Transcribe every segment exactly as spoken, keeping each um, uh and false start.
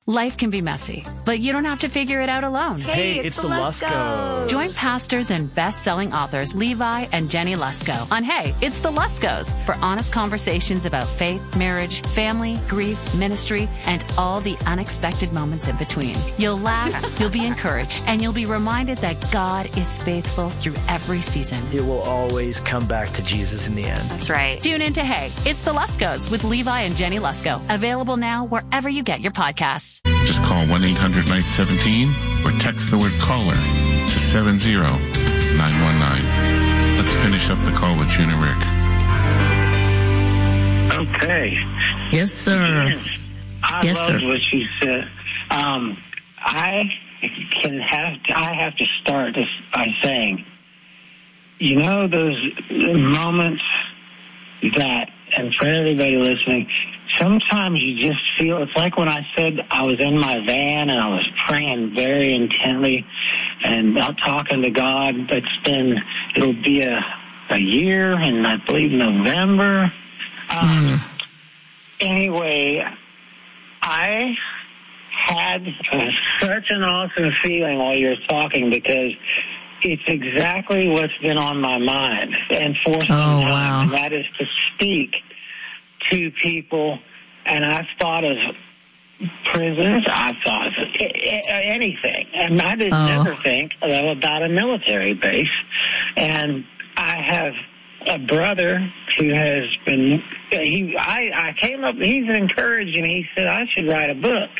Life can be messy, but you don't have to figure it out alone. Hey, it's, it's the Luskos. Join pastors and best-selling authors Levi and Jenny Lusko on Hey, It's the Luskos for honest conversations about faith, marriage, family, grief, ministry, and all the unexpected moments in between. You'll laugh, you'll be encouraged, and you'll be reminded that God is faithful through every season. It will always come back to Jesus in the end. That's right. Tune in to Hey, It's the Luskos with Levi and Jenny Lusko. Available now wherever you get your podcasts. Just call one eight hundred nine one seven or text the word caller to seven zero nine one nine. Let's finish up the call with June and Rick. Okay. Yes, sir. I yes, loved sir. what you said. Um, I can have to, I have to start this by saying, you know, those moments that, and for everybody listening, sometimes you just feel, it's like when I said I was in my van and I was praying very intently and not talking to God. It's been, it'll be a, a year, and I believe November. Um, mm. Anyway, I had a, such an awesome feeling while you were talking, because it's exactly what's been on my mind and for some oh, time, wow. and that is to speak to people. And I've thought of prisons, I've thought of anything, and I didn't oh. ever think about a military base. And I have a brother who has been, he, I, I came up, he's encouraged me, he said I should write a book.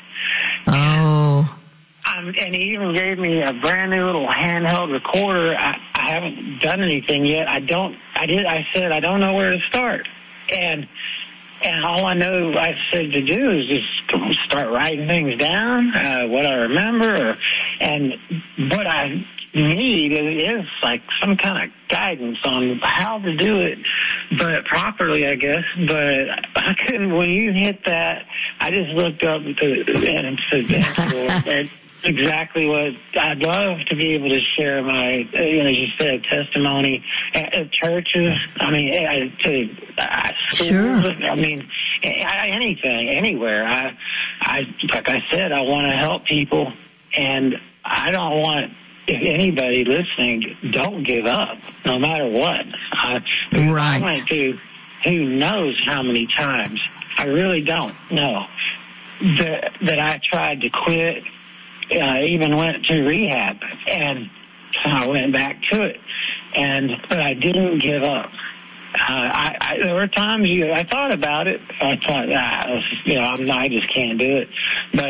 Oh. Um, and he even gave me a brand new little handheld recorder. I, I haven't done anything yet. I don't, I did, I said, I don't know where to start. And, and all I know I said to do is just start writing things down, uh, what I remember, or, and what I need is like some kind of guidance on how to do it, but properly, I guess. But I couldn't, when you hit that, I just looked up to, and said, exactly what I'd love to be able to share my, you know, as you said, testimony at, at churches. I mean, at, to uh, schools. Sure. I mean, anything, anywhere. I, I, like I said, I want to help people, and I don't want, if anybody listening, don't give up, no matter what. I, right. I went through who knows how many times. I really don't know that that I tried to quit. I even went to rehab, and I went back to it, and but I didn't give up. Uh, I, I, there were times you, I thought about it. I thought, ah, you know, I'm, I just can't do it.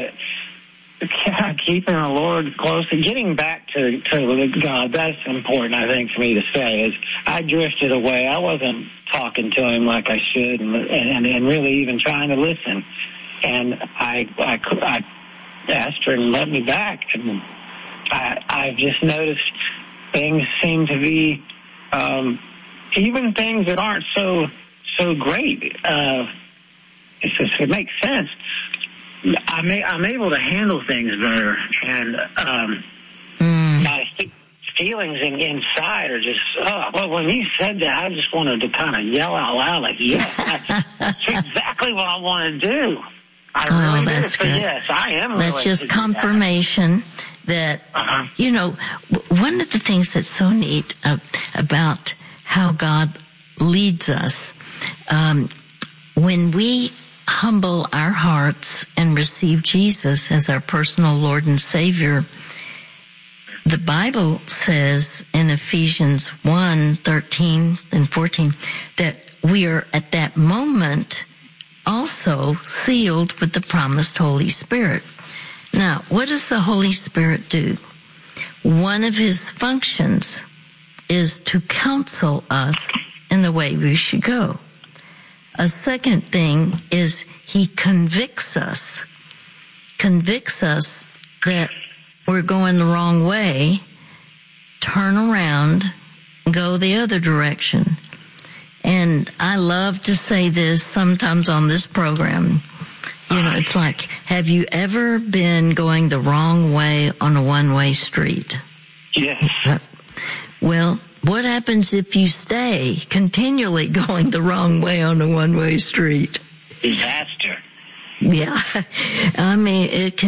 But keeping the Lord close and getting back to, to God, that's important, I think, for me to say, is I drifted away. I wasn't talking to Him like I should, and and, and really even trying to listen. And I, I, I asked her and let me back, and I, I've just noticed things seem to be, um, even things that aren't so so great. Uh, it's just, it makes sense. I'm, I'm able to handle things better, and um, mm. my feelings in, inside are just, oh, well, when you said that, I just wanted to kind of yell out loud, like, yeah, that's, that's exactly what I want to do. I really oh, that's do. good. So yes, I am. That's just confirmation that, that uh-huh. you know, one of the things that's so neat uh, about how God leads us, um, when we humble our hearts and receive Jesus as our personal Lord and Savior, the Bible says in Ephesians one, thirteen and fourteen, that we are at that moment also sealed with the promised Holy Spirit. Now, what does the Holy Spirit do? One of His functions is to counsel us in the way we should go. A second thing is He convicts us, convicts us that we're going the wrong way, turn around, go the other direction. And I love to say this sometimes on this program. You know, it's like, have you ever been going the wrong way on a one-way street? Yes. Well, what happens if you stay continually going the wrong way on a one-way street? Disaster. Yeah. I mean, it can